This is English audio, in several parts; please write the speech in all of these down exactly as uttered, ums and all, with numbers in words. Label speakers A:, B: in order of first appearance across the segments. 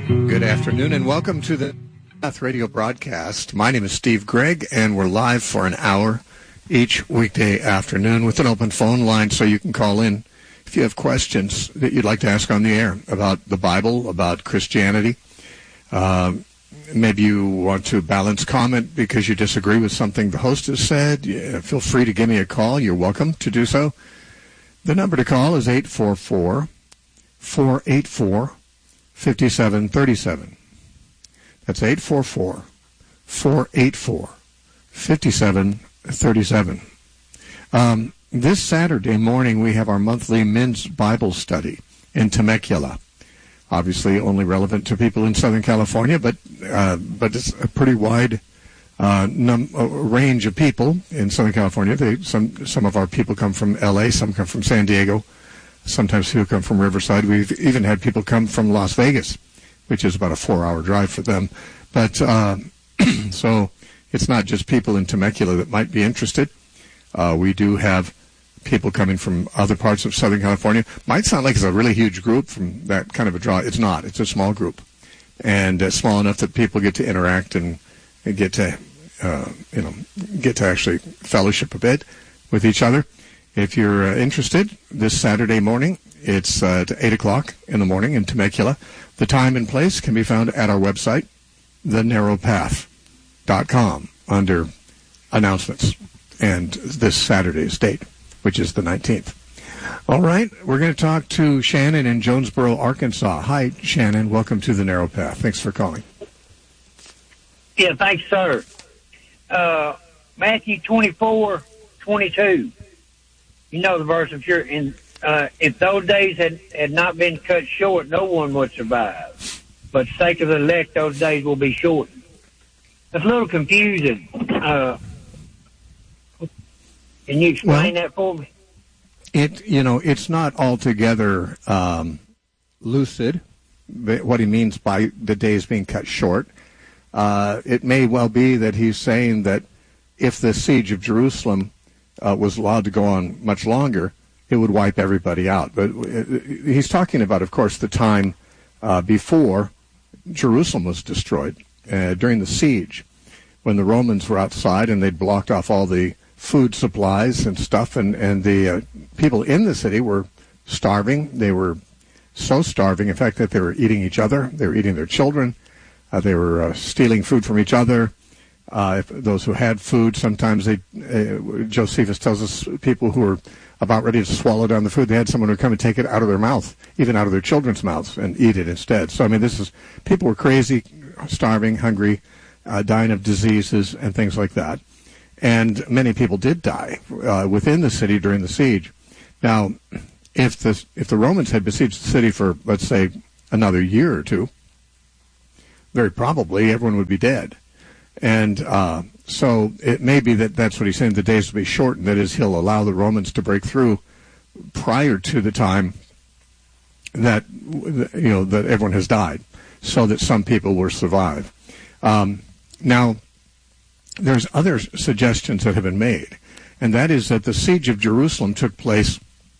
A: Good afternoon and welcome to the Path Radio broadcast. My name is Steve Gregg and we're live for an hour each weekday afternoon with an open phone line so you can call in if you have questions that you'd like to ask on the air about the Bible, about Christianity. Uh, maybe you want to balance comment because you disagree with something the host has said. Yeah, feel free to give me a call. You're welcome to do so. The number to call is eight four four, four eight four, five seven three seven. That's eight four four, four eight four, five seven three seven. Um, this Saturday morning, we have our monthly men's Bible study in Temecula. Obviously, only relevant to people in Southern California, but uh, but it's a pretty wide uh, num- uh, range of people in Southern California. They, some some of our people come from L A, some come from San Diego. Sometimes people come from Riverside. We've even had people come from Las Vegas, which is about a four-hour drive for them. But uh, so it's not just people in Temecula that might be interested. Uh, we do have people coming from other parts of Southern California. Might sound like it's a really huge group from that kind of a draw. It's not. It's a small group, and uh, small enough that people get to interact and, and get to, uh, you know, get to actually fellowship a bit with each other. If you're uh, interested, this Saturday morning, it's uh, at eight o'clock in the morning in Temecula. The time and place can be found at our website, the narrow path dot com, under announcements, and this Saturday's date, which is the nineteenth. All right, we're going to talk to Shannon in Jonesboro, Arkansas. Hi, Shannon. Welcome to the Narrow Path. Thanks for calling.
B: Yeah, thanks, sir. Uh, Matthew twenty-four twenty-two. You know the verse, if you're in, uh, if those days had, had not been cut short, no one would survive. But for the sake of the elect, those days will be shortened. It's a little confusing. Uh, can you explain well, that for me?
A: It, you know, it's not altogether um, lucid, what he means by the days being cut short. Uh, it may well be that he's saying that if the siege of Jerusalem Uh, was allowed to go on much longer, it would wipe everybody out. But he's talking about, of course, the time uh, before Jerusalem was destroyed, uh, during the siege, when the Romans were outside and they'd blocked off all the food supplies and stuff, and, and the uh, people in the city were starving. They were so starving, in fact, that they were eating each other. They were eating their children. Uh, they were uh, stealing food from each other. Uh, if those who had food, sometimes they, uh, Josephus tells us, people who were about ready to swallow down the food, they had someone who would come and take it out of their mouth, even out of their children's mouths, and eat it instead. So, I mean, this is, people were crazy, starving, hungry, uh, dying of diseases and things like that. And many people did die uh, within the city during the siege. Now, if the, if the Romans had besieged the city for, let's say, another year or two, very probably everyone would be dead. And uh, so it may be that that's what he's saying, the days will be shortened. That is, he'll allow the Romans to break through prior to the time that, you know, that everyone has died, so that some people will survive. Um, now, there's other suggestions that have been made, and that is that the siege of Jerusalem took place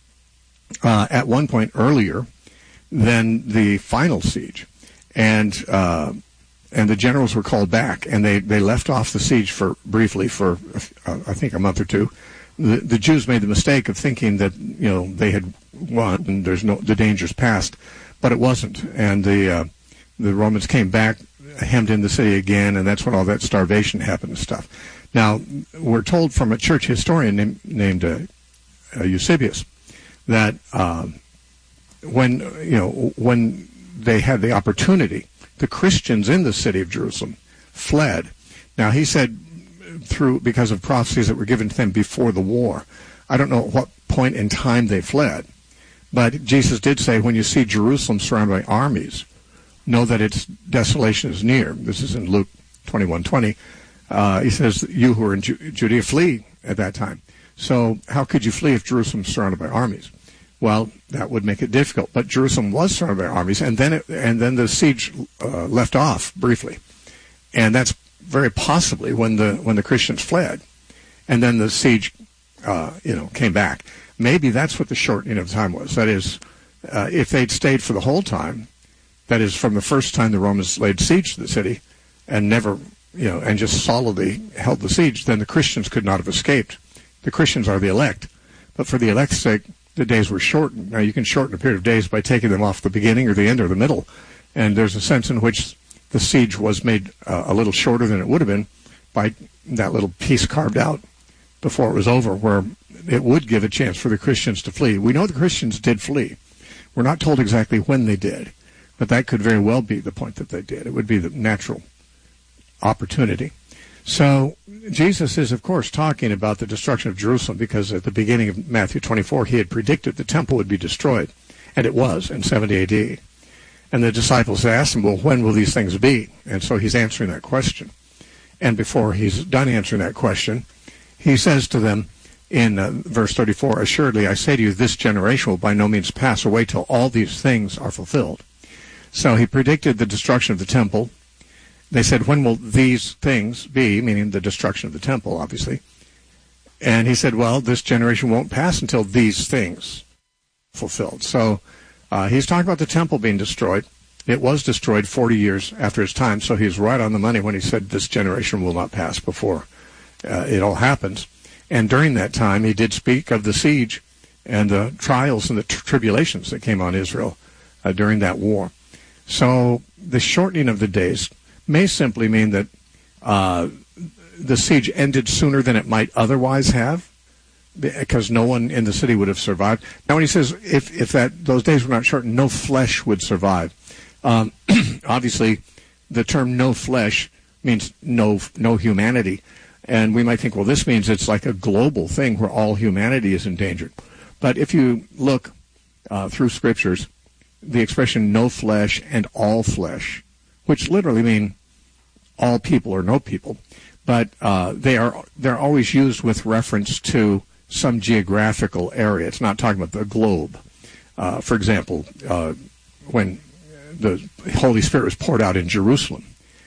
A: uh, at one point earlier than the final siege. And uh And the generals were called back, and they, they left off the siege for briefly for, uh, I think, a month or two. The, the Jews made the mistake of thinking that, you know, they had won and there's no, the danger's past, but it wasn't. And the uh, the Romans came back, hemmed in the city again, and that's when all that starvation happened and stuff. Now, we're told from a church historian named, named uh, uh, Eusebius that uh, when, you know, when they had the opportunity, the Christians in the city of Jerusalem fled. Now, he said, through because of prophecies that were given to them before the war. I don't know at what point in time they fled, but Jesus did say, when you see Jerusalem surrounded by armies, know that its desolation is near. This is in Luke twenty-one twenty. Uh, he says, you who are in Ju- Judea, flee at that time. So how could you flee if Jerusalem is surrounded by armies? Well, that would make it difficult. But Jerusalem was surrounded by armies, and then it, and then the siege uh, left off briefly, and that's very possibly when the when the Christians fled, and then the siege, uh, you know, came back. Maybe that's what the shortening of time was. That is, uh, if they'd stayed for the whole time, That is, from the first time the Romans laid siege to the city and never, you know, and just solidly held the siege, then the Christians could not have escaped. The Christians are the elect. But for the elect's sake, the days were shortened. Now, you can shorten a period of days by taking them off the beginning or the end or the middle. And there's a sense in which the siege was made uh, a little shorter than it would have been by that little piece carved out before it was over, where it would give a chance for the Christians to flee. We know the Christians did flee. We're not told exactly when they did, but that could very well be the point that they did. It would be the natural opportunity. So Jesus is, of course, talking about the destruction of Jerusalem because at the beginning of Matthew twenty-four, he had predicted the temple would be destroyed, and it was in seventy A D. And the disciples asked him, well, when will these things be? And so he's answering that question. And before he's done answering that question, he says to them in uh, verse thirty-four, assuredly, I say to you, this generation will by no means pass away till all these things are fulfilled. So he predicted the destruction of the temple. They said, when will these things be, meaning the destruction of the temple, obviously. And he said, well, this generation won't pass until these things fulfilled. So uh, he's talking about the temple being destroyed. It was destroyed forty years after his time, so he's right on the money when he said this generation will not pass before uh, it all happens. And during that time, he did speak of the siege and the trials and the tr- tribulations that came on Israel uh, during that war. So the shortening of the days may simply mean that uh, the siege ended sooner than it might otherwise have, because no one in the city would have survived. Now, when he says if if that those days were not shortened, no flesh would survive. Um, obviously, the term "no flesh" means no no humanity, and we might think, well, this means it's like a global thing where all humanity is endangered. But if you look uh, through scriptures, the expression "no flesh" and "all flesh," which literally mean all people or no people, but uh, they are they're always used with reference to some geographical area. It's not talking about the globe. Uh, for example, uh, when the Holy Spirit was poured out in Jerusalem,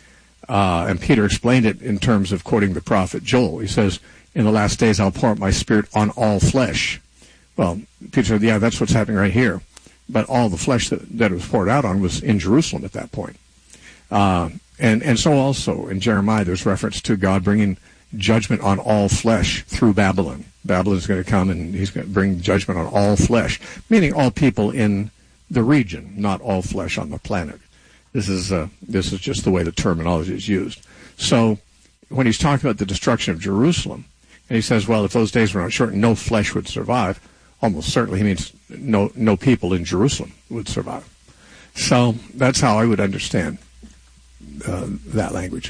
A: uh, and Peter explained it in terms of quoting the prophet Joel. He says, "In the last days I'll pour out my Spirit on all flesh." Well, Peter said, "Yeah, that's what's happening right here." But all the flesh that, that it was poured out on was in Jerusalem at that point. Uh, and, and so also in Jeremiah there's reference to God bringing judgment on all flesh through Babylon. Babylon's going to come and he's going to bring judgment on all flesh, meaning all people in the region, not all flesh on the planet. This is uh, this is just the way the terminology is used. So when he's talking about the destruction of Jerusalem, and he says, well, if those days were not shortened, no flesh would survive, almost certainly he means no no people in Jerusalem would survive. So that's how I would understand uh, that language.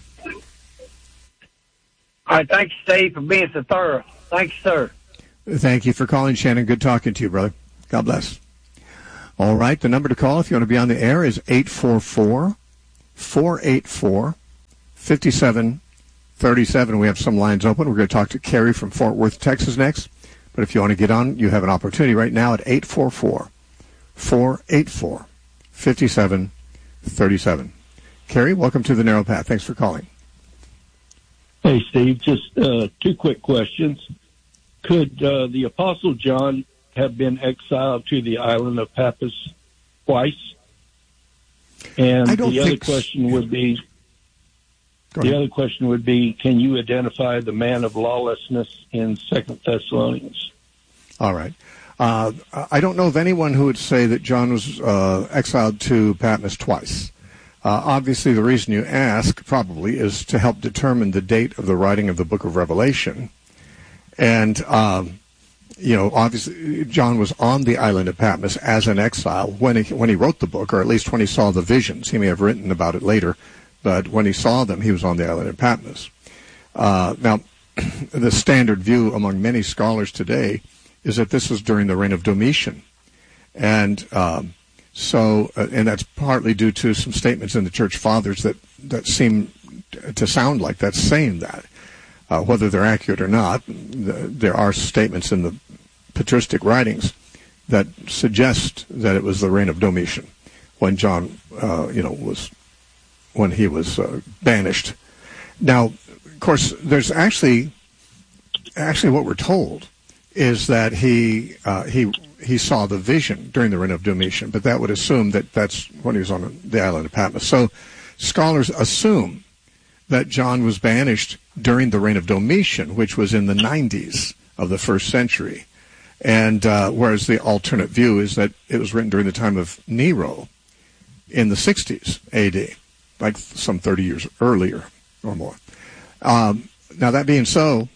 B: All right, thanks, Steve, for being so thorough. Thanks, sir.
A: Thank you for calling, Shannon. Good talking to you, brother. God bless. All right, the number to call if you want to be on the air is eight four four, four eight four, five seven three seven. We have some lines open. We're going to talk to Carrie from Fort Worth, Texas next. But if you want to get on, you have an opportunity right now at eight four four, four eight four, five seven three seven. Carrie, welcome to the Narrow Path. Thanks for calling.
C: Hey, Steve, just uh, two quick questions. Could uh, the Apostle John have been exiled to the island of Patmos twice? And
A: I don't
C: the other
A: think
C: question
A: so.
C: would be,
A: Go
C: the
A: ahead.
C: other question would be, can you identify the man of lawlessness in Second Thessalonians?
A: All right. Uh, I don't know of anyone who would say that John was uh, exiled to Patmos twice. Uh, obviously, the reason you ask, probably, is to help determine the date of the writing of the book of Revelation. And, um, you know, obviously, John was on the island of Patmos as an exile when he, when he wrote the book, or at least when he saw the visions. He may have written about it later, but when he saw them, he was on the island of Patmos. Uh, now, the standard view among many scholars today is that this was during the reign of Domitian. And um, so, uh, and that's partly due to some statements in the church fathers that, that seem to sound like that's saying that. Uh, whether they're accurate or not, the, there are statements in the patristic writings that suggest that it was the reign of Domitian when John, uh, you know, was when he was uh, banished. Now, of course, there's actually actually what we're told is that he uh, he he saw the vision during the reign of Domitian, but that would assume that that's when he was on the island of Patmos. So scholars assume that John was banished during the reign of Domitian, which was in the nineties of the first century. And uh, whereas the alternate view is that it was written during the time of Nero in the sixties A D, like some thirty years earlier or more. Um, now, that being so,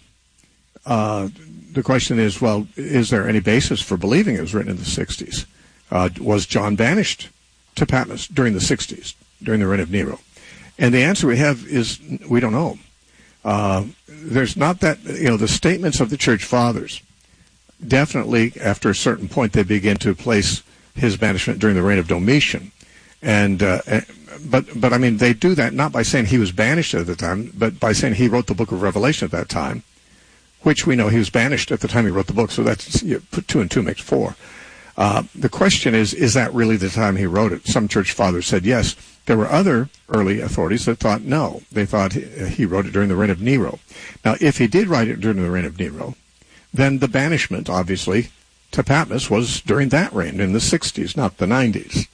A: uh, the question is, well, is there any basis for believing it was written in the sixties? Uh, was John banished to Patmos during the sixties, during the reign of Nero? And the answer we have is we don't know. Uh, there's not that, you know, the statements of the church fathers, definitely after a certain point they begin to place his banishment during the reign of Domitian. And, uh, but, but I mean, they do that not by saying he was banished at the time, but by saying he wrote the book of Revelation at that time, which we know he was banished at the time he wrote the book. So that's, you put two and two makes four. Uh, the question is, is that really the time he wrote it? Some church fathers said yes. There were other early authorities that thought no. They thought he, he wrote it during the reign of Nero. Now, if he did write it during the reign of Nero, then the banishment, obviously, to Patmos was during that reign, in the sixties, not the nineties.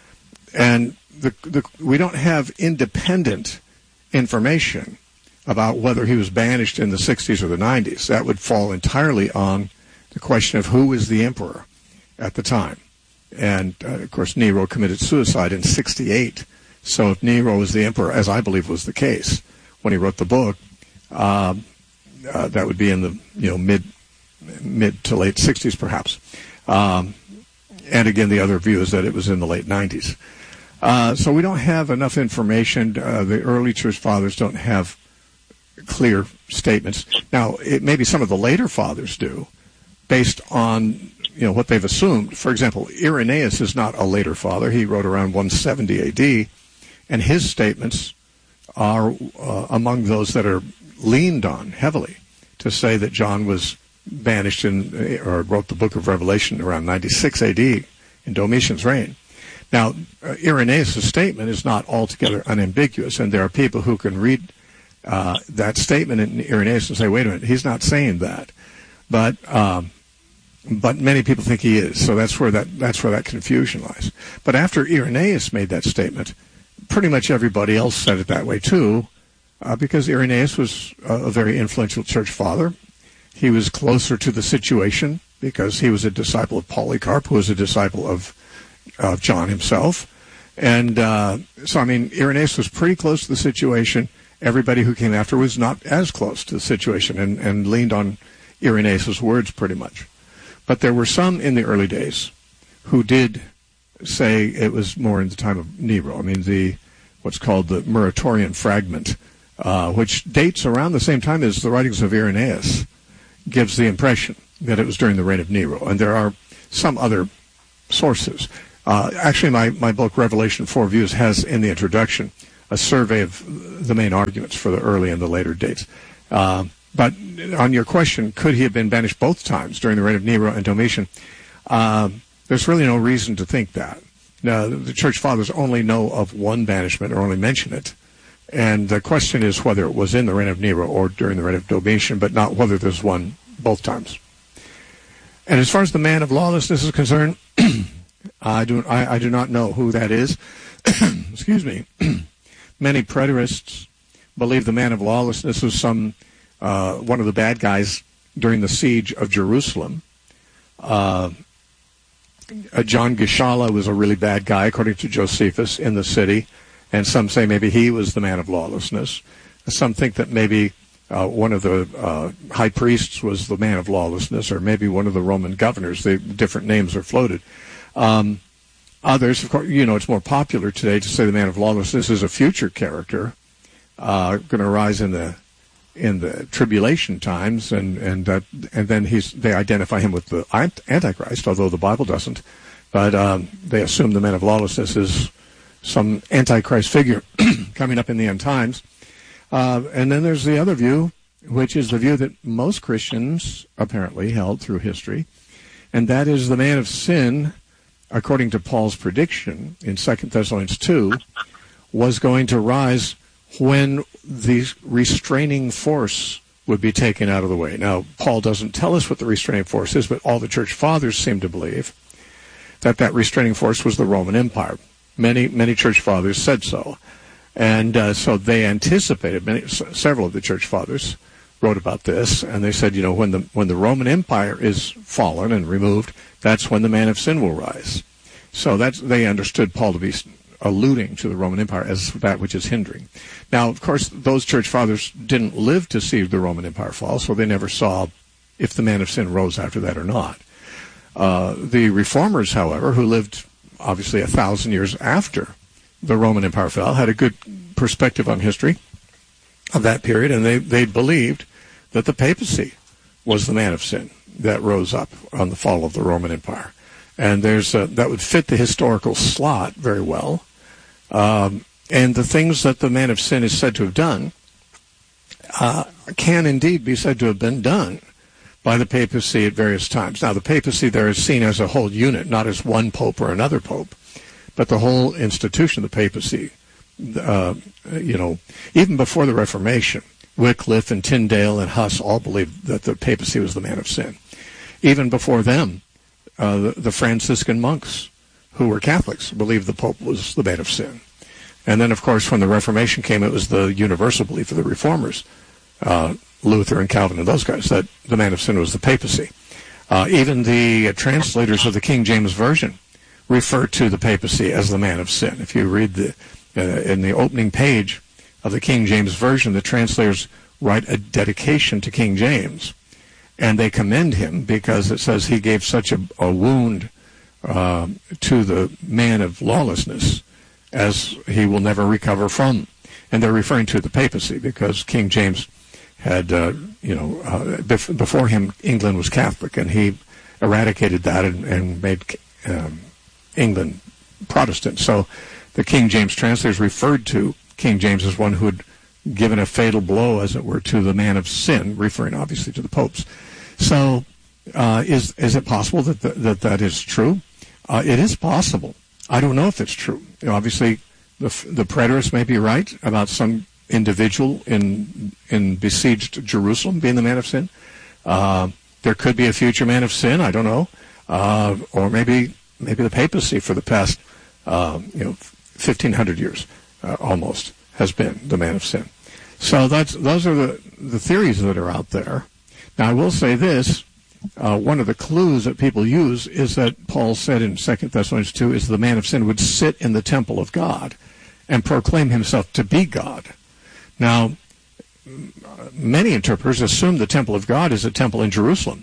A: And the, the, we don't have independent information about whether he was banished in the sixties or the nineties. That would fall entirely on the question of who was the emperor at the time. And, uh, of course, Nero committed suicide in sixty-eight. So if Nero was the emperor, as I believe was the case when he wrote the book, uh, uh, that would be in the you know mid mid to late sixties, perhaps. Um, and again, the other view is that it was in the late nineties. Uh, so we don't have enough information. Uh, the early church fathers don't have clear statements. Now, it, maybe some of the later fathers do, based on you know what they've assumed. For example, Irenaeus is not a later father. He wrote around one seventy A D, and his statements are uh, among those that are leaned on heavily to say that John was banished in, or wrote the book of Revelation around ninety-six A D in Domitian's reign. Now, uh, Irenaeus' statement is not altogether unambiguous, and there are people who can read uh, that statement in Irenaeus and say, wait a minute, he's not saying that. But um, but many people think he is, so that's where that that's where that confusion lies. But after Irenaeus made that statement, pretty much everybody else said it that way too, uh, because Irenaeus was a, a very influential church father. He was closer to the situation because he was a disciple of Polycarp, who was a disciple of of John himself. And uh, so, I mean, Irenaeus was pretty close to the situation. Everybody who came after was not as close to the situation and, and leaned on Irenaeus' words pretty much. But there were some in the early days who did say it was more in the time of Nero. I mean, the what's called the Muratorian fragment, uh, which dates around the same time as the writings of Irenaeus, gives the impression that it was during the reign of Nero. And there are some other sources. Uh, actually, my, my book, Revelation Four Views, has in the introduction a survey of the main arguments for the early and the later dates. Uh, but on your question, could he have been banished both times during the reign of Nero and Domitian? Uh, there's really no reason to think that. Now, the church fathers only know of one banishment or only mention it. And the question is whether it was in the reign of Nero or during the reign of Domitian, but not whether there's one both times. And as far as the man of lawlessness is concerned, I do I, I do not know who that is. Excuse me. Many preterists believe the man of lawlessness was some uh, one of the bad guys during the siege of Jerusalem. Uh, uh, John Gishala was a really bad guy, according to Josephus, in the city, and some say maybe he was the man of lawlessness. Some think that maybe uh, one of the uh, high priests was the man of lawlessness, or maybe one of the Roman governors. The different names are floated. Um, others, of course, you know, it's more popular today to say the man of lawlessness is a future character, uh, going to arise in the in the tribulation times, and and that and then he's they identify him with the Antichrist, although the Bible doesn't. But um, they assume the man of lawlessness is some Antichrist figure coming up in the end times. Uh, and then there's the other view, which is the view that most Christians apparently held through history, and that is the man of sin, according to Paul's prediction in Second Thessalonians two, was going to rise when the restraining force would be taken out of the way. Now, Paul doesn't tell us what the restraining force is, but all the church fathers seem to believe that that restraining force was the Roman Empire. Many, many church fathers said so. And uh, so they anticipated, many, several of the church fathers wrote about this, and they said, you know, when the when the Roman Empire is fallen and removed, that's when the man of sin will rise. So that's, they understood Paul to be alluding to the Roman Empire as that which is hindering. Now, of course, those church fathers didn't live to see the Roman Empire fall, so they never saw if the man of sin rose after that or not. Uh, the reformers, however, who lived obviously a thousand years after the Roman Empire fell, had a good perspective on history of that period, and they, they believed that the papacy was the man of sin that rose up on the fall of the Roman Empire. And there's a, that would fit the historical slot very well. Um, and the things that the man of sin is said to have done uh, can indeed be said to have been done by the papacy at various times. Now, the papacy there is seen as a whole unit, not as one pope or another pope, but the whole institution of the papacy. Uh, you know, even before the Reformation, Wycliffe and Tyndale and Huss all believed that the papacy was the man of sin. Even before them, uh, the, the Franciscan monks, who were Catholics, believed the Pope was the man of sin. And then, of course, when the Reformation came, it was the universal belief of the Reformers, uh, Luther and Calvin and those guys, that the man of sin was the papacy. Uh, even the uh, translators of the King James Version refer to the papacy as the man of sin. If you read the uh, in the opening page of the King James Version, the translators write a dedication to King James, and they commend him because it says he gave such a, a wound uh, to the man of lawlessness as he will never recover from. And they're referring to the papacy because King James had, uh, you know, uh, bef- before him, England was Catholic, and he eradicated that and, and made um, England Protestant. So the King James translators referred to King James as one who had given a fatal blow, as it were, to the man of sin, referring obviously to the popes. So uh, is is it possible that the, that, that is true? Uh, it is possible. I don't know if it's true. You know, obviously, the the preterists may be right about some individual in in besieged Jerusalem being the man of sin. Uh, there could be a future man of sin. I don't know, uh, or maybe maybe the papacy for the past uh, you know fifteen hundred years uh, almost has been the man of sin. So that's those are the the theories that are out there. Now I will say this. Uh, one of the clues that people use is that Paul said in Second Thessalonians two is the man of sin would sit in the temple of God and proclaim himself to be God. Now, many interpreters assume the temple of God is a temple in Jerusalem.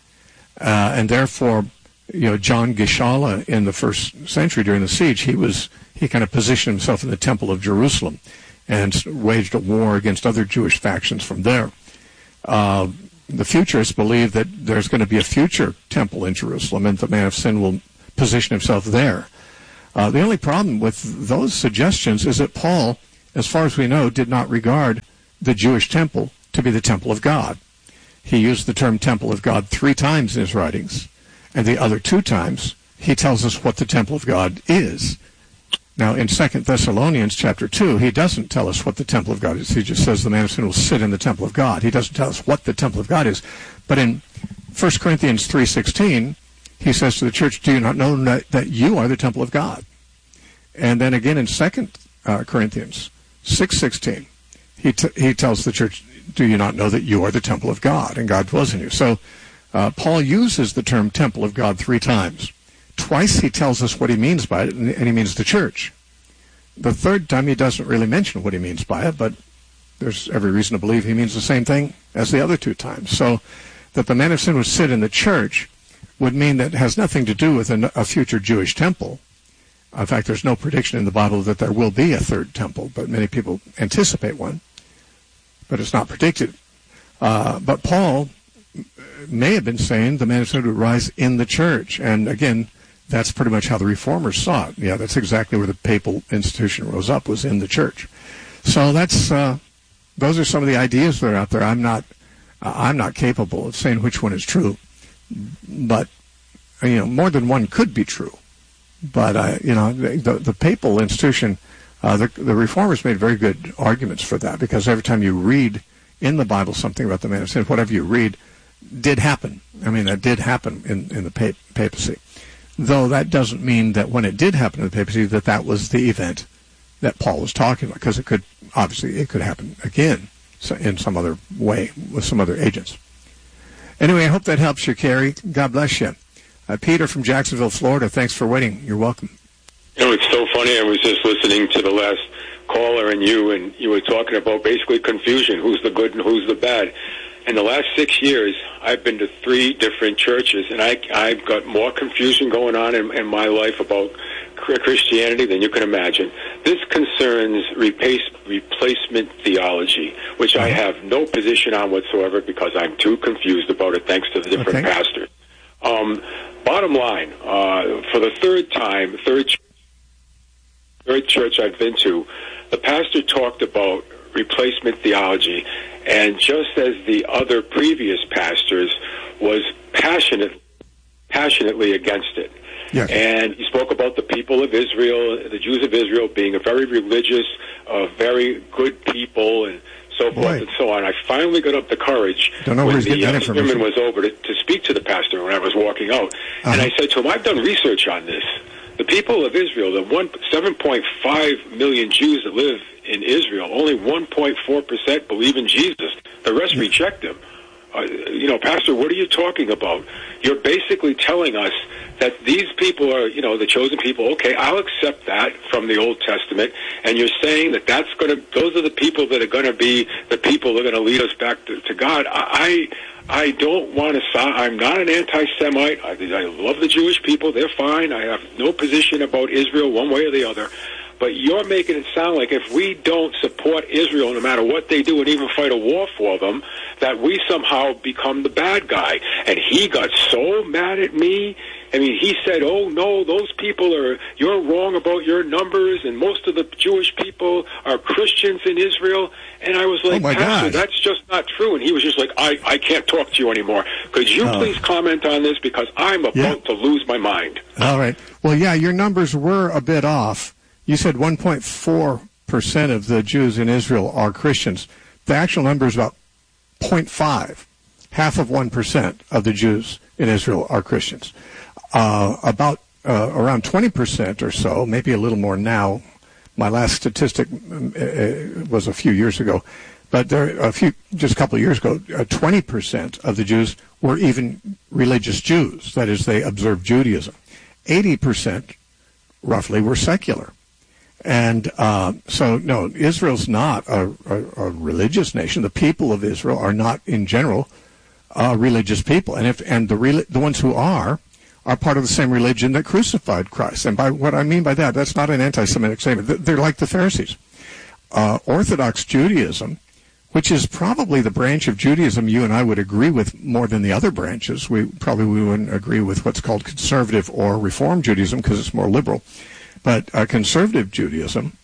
A: Uh, and therefore, you know, John Gishala in the first century during the siege, he was he kind of positioned himself in the temple of Jerusalem and waged a war against other Jewish factions from there. Uh, the futurists believe that there's going to be a future temple in Jerusalem and the man of sin will position himself there. Uh, the only problem with those suggestions is that Paul, as far as we know, did not regard the Jewish temple to be the temple of God. He used the term temple of God three times in his writings, and the other two times he tells us what the temple of God is. Now, in Second Thessalonians chapter two, he doesn't tell us what the temple of God is. He just says the man of sin will sit in the temple of God. He doesn't tell us what the temple of God is. But in First Corinthians three sixteen, he says to the church, do you not know that you are the temple of God? And then again in Second uh, Corinthians six sixteen, he t- he tells the church, do you not know that you are the temple of God and God dwells in you? So uh, Paul uses the term temple of God three times. Twice he tells us what he means by it, and, and he means the church. The third time he doesn't really mention what he means by it, but there's every reason to believe he means the same thing as the other two times. So that the man of sin would sit in the church would mean that it has nothing to do with a, a future Jewish temple. In fact, there's no prediction in the Bible that there will be a third temple, but many people anticipate one, but it's not predicted. Uh, but Paul may have been saying the man of sin would rise in the church, and again, that's pretty much how the Reformers saw it. Yeah, that's exactly where the papal institution rose up, was in the church. So that's uh, those are some of the ideas that are out there. I'm not uh, I'm not capable of saying which one is true, but you know, more than one could be true. But uh, you know, the, the papal institution, uh, the, the Reformers made very good arguments for that, because every time you read in the Bible something about the man of sin. Whatever you read did happen. I mean, that did happen in, in the pap- papacy. Though that doesn't mean that when it did happen in the papacy that that was the event that Paul was talking about, because it could, obviously, it could happen again in some other way with some other agents. Anyway, I hope that helps you, Kerry. God bless you. Uh, Peter from Jacksonville, Florida, thanks for waiting. You're welcome.
D: You know, it's so funny. I was just listening to the last caller and you, and you were talking about basically confusion, who's the good and who's the bad. In the last six years, I've been to three different churches, and I, I've got more confusion going on in, in my life about Christianity than you can imagine. This concerns replace, replacement theology, which I have no position on whatsoever because I'm too confused about it thanks to the different
A: okay.
D: pastors. Um, bottom line, uh, for the third time, third, third church I've been to, the pastor talked about replacement theology, and just as the other previous pastors was passionate, passionately against it.
A: Yes.
D: And he spoke about the people of Israel, the Jews of Israel, being a very religious, uh, very good people, and so forth
A: Boy.
D: and so on. I finally got up the courage
A: Don't know
D: when
A: where he's
D: the
A: getting that
D: uh,
A: information.
D: sermon was over to, to speak to the pastor when I was walking out.
A: Uh-huh.
D: And I said to him, I've done research on this. The people of Israel, the one seven point five million Jews that live in Israel, only one point four percent believe in Jesus. The rest
A: yeah.
D: reject him. Uh, you know, Pastor, what are you talking about? You're basically telling us that these people are, you know, the chosen people. Okay, I'll accept that from the Old Testament, and you're saying that that's going to, those are the people that are going to be the people that are going to lead us back to, to God. I, I don't want to. I'm not an anti-Semite. I, I love the Jewish people; they're fine. I have no position about Israel one way or the other. But you're making it sound like if we don't support Israel, no matter what they do, and even fight a war for them, that we somehow become the bad guy. And he got so mad at me. I mean, he said, oh, no, those people are, you're wrong about your numbers, and most of the Jewish people are Christians in Israel. And I was like,
A: oh my
D: Pastor,
A: gosh.
D: that's just not true. And he was just like, I, I can't talk to you anymore. Could you
A: Oh.
D: please comment on this, because I'm about
A: Yeah.
D: to lose my mind.
A: All right. Well, yeah, your numbers were a bit off. You said one point four percent of the Jews in Israel are Christians. The actual number is about zero point five. Half of one percent of the Jews in Israel are Christians. Uh, about uh, around twenty percent or so, maybe a little more now. My last statistic uh, was a few years ago. But there, a few, just a couple of years ago, uh, twenty percent of the Jews were even religious Jews. That is, they observed Judaism. eighty percent, roughly, were secular. And uh, so, no, Israel's not a, a, a religious nation. The people of Israel are not, in general, uh, religious people. And if and the re- the ones who are are part of the same religion that crucified Christ. And by what I mean by that, that's not an anti-Semitic statement. They're like the Pharisees. Uh, Orthodox Judaism, which is probably the branch of Judaism you and I would agree with more than the other branches. We probably we wouldn't agree with what's called conservative or Reform Judaism because it's more liberal. But uh, conservative Judaism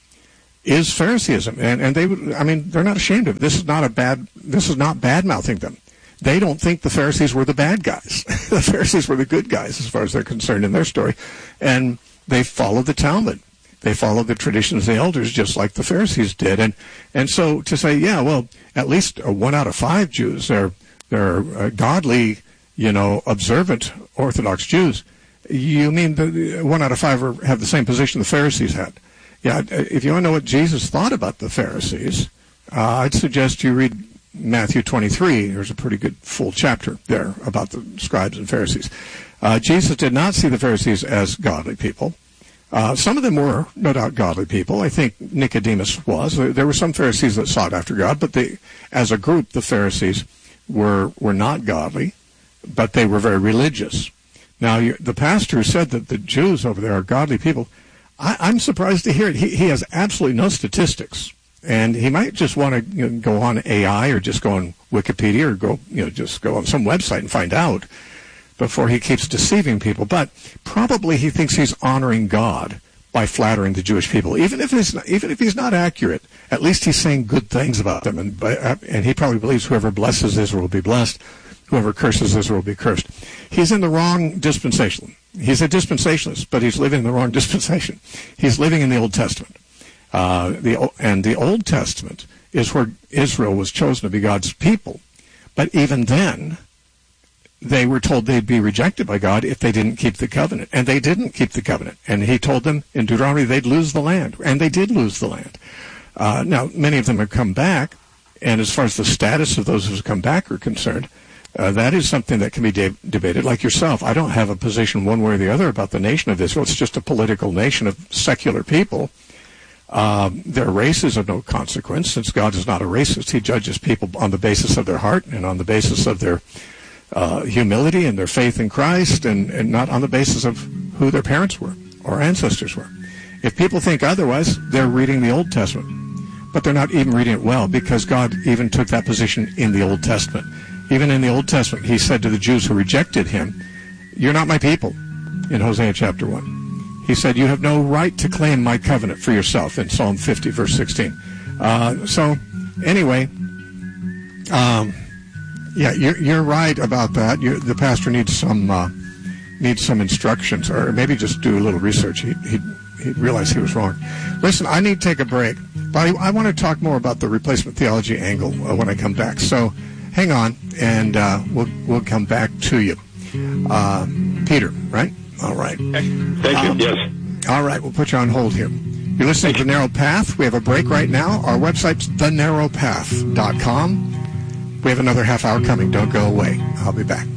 A: is Phariseeism, and and they would. I mean, they're not ashamed of it. This is not a bad. This is not bad mouthing them. They don't think the Pharisees were the bad guys. The Pharisees were the good guys, as far as they're concerned in their story, and they follow the Talmud. They follow the traditions of the elders, just like the Pharisees did. And and so to say, yeah, well, at least uh, one out of five Jews, they're they're uh, godly, you know, observant Orthodox Jews. You mean the one out of five are, have the same position the Pharisees had? Yeah. If you want to know what Jesus thought about the Pharisees, uh, I'd suggest you read Matthew twenty-three. There's a pretty good full chapter there about the scribes and Pharisees. Uh, Jesus did not see the Pharisees as godly people. Uh, some of them were, no doubt, godly people. I think Nicodemus was. There were some Pharisees that sought after God, but they, as a group, the Pharisees were were not godly, but they were very religious. Now, you, the pastor said that the Jews over there are godly people. I, I'm surprised to hear it. He, he has absolutely no statistics, and he might just want to you know, go on A I or just go on Wikipedia or go, you know, just go on some website and find out before he keeps deceiving people. But probably he thinks he's honoring God by flattering the Jewish people, even if he's not, even if he's not accurate. At least he's saying good things about them, and and he probably believes whoever blesses Israel will be blessed. Whoever curses Israel will be cursed. He's in the wrong dispensation. He's a dispensationalist, but he's living in the wrong dispensation. He's living in the Old Testament. Uh, the and the Old Testament is where Israel was chosen to be God's people. But even then, they were told they'd be rejected by God if they didn't keep the covenant. And they didn't keep the covenant. And he told them in Deuteronomy they'd lose the land. And they did lose the land. Uh, now, many of them have come back. And as far as the status of those who have come back are concerned, uh, that is something that can be de- debated. Like yourself, I don't have a position one way or the other about the nation of Israel. It's just a political nation of secular people. Um, their race is of no consequence, since God is not a racist. He judges people on the basis of their heart and on the basis of their uh, humility and their faith in Christ, and, and not on the basis of who their parents were or ancestors were. If people think otherwise, they're reading the Old Testament. But they're not even reading it well, because God even took that position in the Old Testament. Even in the Old Testament, he said to the Jews who rejected him, "You're not my people," in Hosea chapter one. He said, "You have no right to claim my covenant for yourself," in Psalm fifty, verse sixteen. Uh, so, anyway, um, yeah, you're, you're right about that. You're, the pastor needs some uh, needs some instructions, or maybe just do a little research. He, he'd, he'd realize he was wrong. Listen, I need to take a break, but I, I want to talk more about the replacement theology angle uh, when I come back. So, hang on, and uh, we'll we'll come back to you, uh, Peter. Right? All right.
D: Thank you.
A: Um,
D: yes.
A: All right, we'll put you on hold here. You're listening to The Narrow Path. We have a break right now. Our website's the narrow path dot com. We have another half hour coming. Don't go away. I'll be back.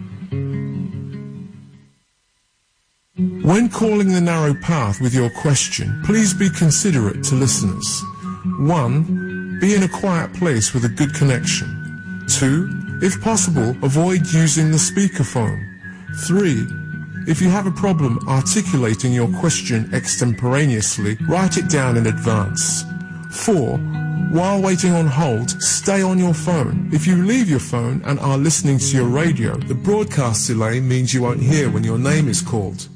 E: When calling The Narrow Path with your question, please be considerate to listeners. One, be in a quiet place with a good connection. Two, if possible, avoid using the speakerphone. Three, if you have a problem articulating your question extemporaneously, write it down in advance. Four, while waiting on hold, stay on your phone. If you leave your phone and are listening to your radio, the broadcast delay means you won't hear when your name is called.